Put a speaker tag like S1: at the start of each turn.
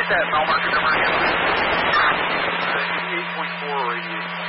S1: that mile marker number again?
S2: 88.4 or 88.